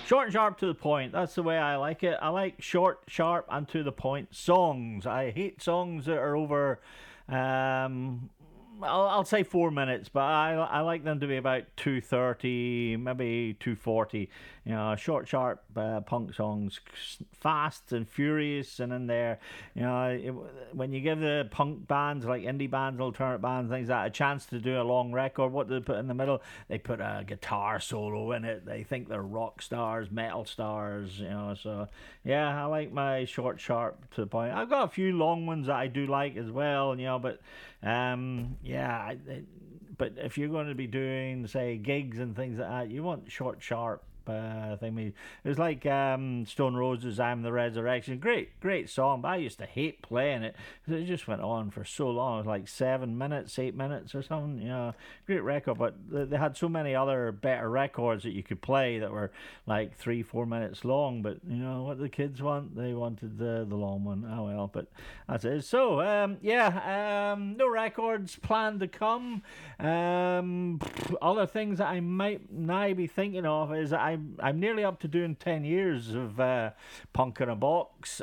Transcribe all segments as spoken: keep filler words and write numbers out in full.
Short and sharp to the point. That's the way I like it. I like short, sharp, and to the point songs. I hate songs that are over. Um, I'll, I'll say four minutes, but I I like them to be about two thirty, maybe two forty. You know, short, sharp uh, punk songs, fast and furious, and in there, you know, it, when you give the punk bands like indie bands, alternate bands, things like that, a chance to do a long record, what do they put in the middle? They put a guitar solo in it. They think they're rock stars, metal stars, you know. So yeah, I like my short, sharp to the point. I've got a few long ones that I do like as well, you know, but um, yeah. I, I, but if you're going to be doing, say, gigs and things like that, you want short, sharp. Uh, thing. It was like um, Stone Roses' "I'm the Resurrection." Great, great song, but I used to hate playing it because it just went on for so long. It was like seven minutes, eight minutes or something. You know, great record, but they had so many other better records that you could play that were like three, four minutes long. But you know what the kids want? They wanted the the long one. Oh well, but that's it. So um, yeah, um, no records planned to come. Um, other things that I might now be thinking of is that I. I'm, I'm nearly up to doing ten years of uh, Punk in a Box.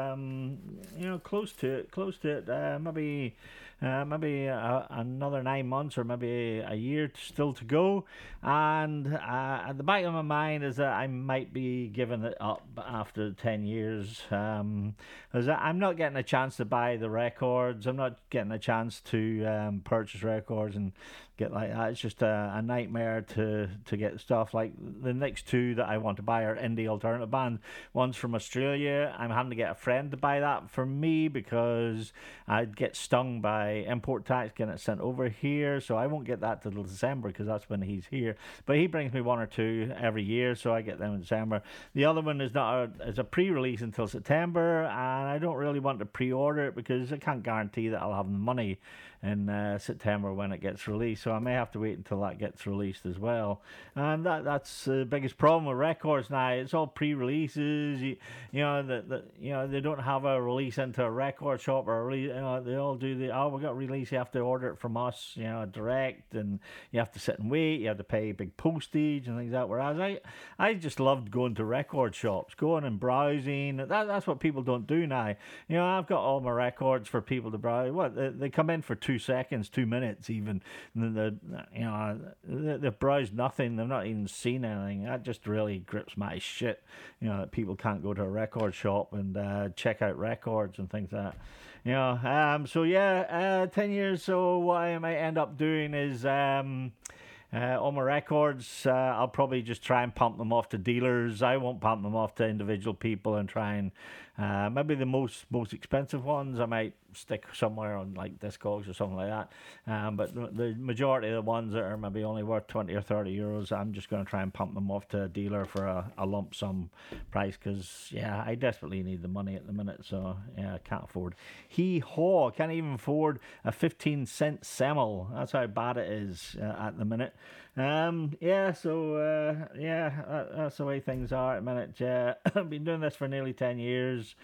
Um, you know, close to it, close to it. Uh, maybe, uh, maybe uh, another nine months or maybe a year still to go. And uh, at the back of my mind is that I might be giving it up after ten years. Um, because I'm not getting a chance to buy the records. I'm not getting a chance to um, purchase records and get like that. It's just a, a nightmare to to get stuff. Like the next two that I want to buy are indie alternative band. One's from Australia. I'm having to get a friend to buy that for me because I'd get stung by import tax getting it sent over here. So I won't get that till December because that's when he's here. But he brings me one or two every year, so I get them in December. The other one is not a, is a pre-release until September, and I don't really want to pre-order it because I can't guarantee that I'll have the money in uh, September when it gets released. So I may have to wait until that gets released as well. And that that's the biggest problem with records now. It's all pre-releases. You, you know that the, you know they don't have a release into a record shop or a release. You know, they all do the oh we got a release. You have to order it from us. You know, direct, and you have to sit and wait. You have to pay big postage and things like that. Whereas I I just loved going to record shops, going and browsing. That that's what people don't do now. You know, I've got all my records for people to browse. What they, they come in for two seconds, two minutes even. And they, you know, they, they've browsed nothing. They've not even seen anything. That just really grips my shit. You know, that people can't go to a record shop and uh, check out records and things like that. You know, um, so yeah, uh, ten years. So what I might end up doing is. Um, Uh, on my records, uh, I'll probably just try and pump them off to dealers. I won't pump them off to individual people and try and uh, maybe the most most expensive ones I might stick somewhere on like Discogs or something like that. Um, but the majority of the ones that are maybe only worth twenty or thirty euros, I'm just going to try and pump them off to a dealer for a, a lump sum price because, yeah, I desperately need the money at the minute. So, yeah, I can't afford. Hee-haw, I can't even afford a fifteen cent Semel. That's how bad it is uh, at the minute. Um, yeah, so, uh, yeah, that, that's the way things are at the minute. Uh, I've been doing this for nearly ten years.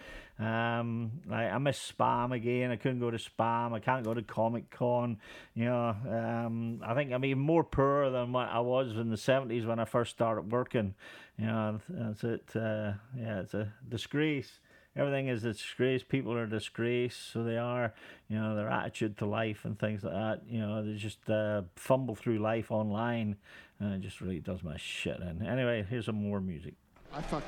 Um, I, I miss Spam again. I couldn't go to Spam. I can't go to Comic Con. You know, um, I think I'm even more poor than what I was in the seventies when I first started working. You know, that's it. Uh, yeah, it's a disgrace. Everything is a disgrace. People are a disgrace, so they are. You know, their attitude to life and things like that. You know, they just uh, fumble through life online, and it just really does my shit in. Anyway, here's some more music. I fucked